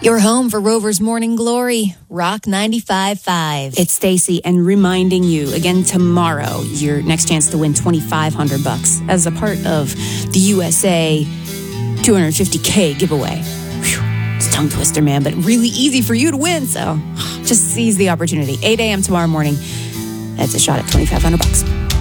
Your home for Rover's Morning Glory, Rock 95.5. It's Stacy, and reminding you again tomorrow, your next chance to win $2,500 as a part of the USA 250K giveaway. Whew. It's a tongue twister, man, but really easy for you to win. So just seize the opportunity. 8 a.m. tomorrow morning. That's a shot at $2,500.